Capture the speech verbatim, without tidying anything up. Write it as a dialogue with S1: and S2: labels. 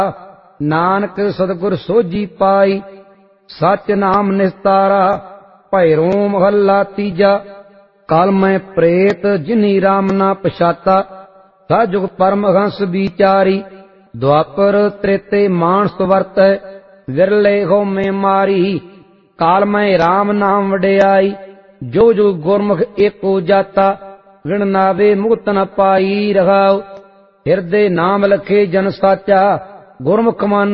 S1: नानक सतगुर सोझी पाई सच नाम निस्तारा भैरो महला तीजा काल मैं प्रेत जिनी राम ना पछाता साजुग परमहंस विचारी द्वापर त्रेते मानस वर्तै विरले हो में मारी काल मैं राम नाम वडियाई जो जो गुरमुख एको जाता विण नावे मुक्त न पाई रहाओ हिरदे नाम लखे जन साचा गुरमुख मन